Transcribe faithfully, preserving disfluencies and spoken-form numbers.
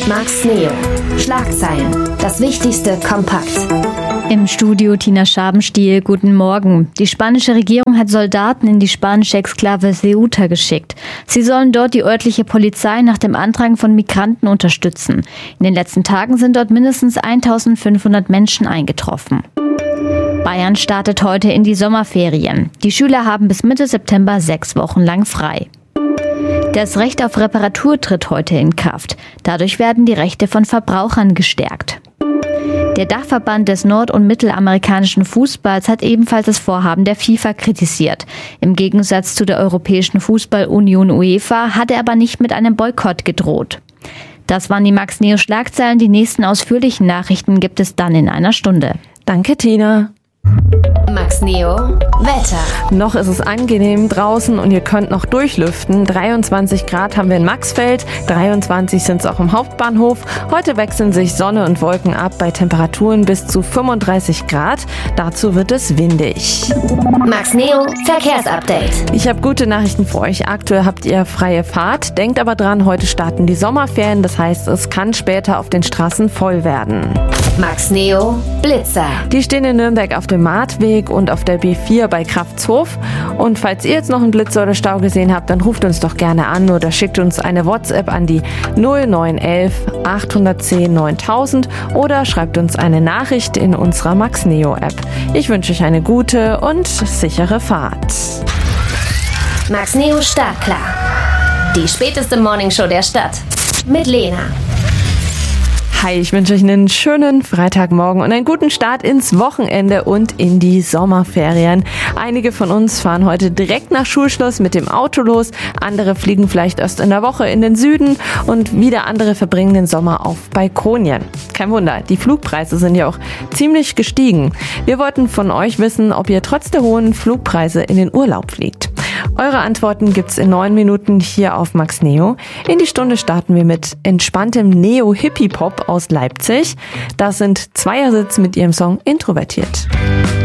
Max Neo. Schlagzeilen. Das Wichtigste kompakt. Im Studio Tina Schabenstiel, guten Morgen. Die spanische Regierung hat Soldaten in die spanische Exklave Ceuta geschickt. Sie sollen dort die örtliche Polizei nach dem Andrang von Migranten unterstützen. In den letzten Tagen sind dort mindestens eintausendfünfhundert Menschen eingetroffen. Bayern startet heute in die Sommerferien. Die Schüler haben bis Mitte September sechs Wochen lang frei. Das Recht auf Reparatur tritt heute in Kraft. Dadurch werden die Rechte von Verbrauchern gestärkt. Der Dachverband des nord- und mittelamerikanischen Fußballs hat ebenfalls das Vorhaben der FIFA kritisiert. Im Gegensatz zu der Europäischen Fußballunion UEFA hat er aber nicht mit einem Boykott gedroht. Das waren die Max Neo Schlagzeilen. Die nächsten ausführlichen Nachrichten gibt es dann in einer Stunde. Danke, Tina. Max Neo Wetter. Noch ist es angenehm draußen und ihr könnt noch durchlüften. dreiundzwanzig Grad haben wir in Maxfeld, dreiundzwanzig sind es auch im Hauptbahnhof. Heute wechseln sich Sonne und Wolken ab bei Temperaturen bis zu fünfunddreißig Grad. Dazu wird es windig. Max Neo Verkehrsupdate. Ich habe gute Nachrichten für euch. Aktuell habt ihr freie Fahrt. Denkt aber dran, heute starten die Sommerferien. Das heißt, es kann später auf den Straßen voll werden. Max Neo Blitzer. Die stehen in Nürnberg auf dem Martweg und auf der B vier bei Kraftshof. Und falls ihr jetzt noch einen Blitzer oder Stau gesehen habt, dann ruft uns doch gerne an oder schickt uns eine WhatsApp an die null neun eins acht eins null neuntausend oder schreibt uns eine Nachricht in unserer Max Neo App. Ich wünsche euch eine gute und sichere Fahrt. Max Neo Startklar. Die späteste Morningshow der Stadt. Mit Lena. Hi, ich wünsche euch einen schönen Freitagmorgen und einen guten Start ins Wochenende und in die Sommerferien. Einige von uns fahren heute direkt nach Schulschluss mit dem Auto los, andere fliegen vielleicht erst in der Woche in den Süden und wieder andere verbringen den Sommer auf Balkonien. Kein Wunder, die Flugpreise sind ja auch ziemlich gestiegen. Wir wollten von euch wissen, ob ihr trotz der hohen Flugpreise in den Urlaub fliegt. Eure Antworten gibt's in neun Minuten hier auf Max Neo. In die Stunde starten wir mit entspanntem Neo-Hippie-Pop aus Leipzig. Das sind Zweiersitz mit ihrem Song Introvertiert.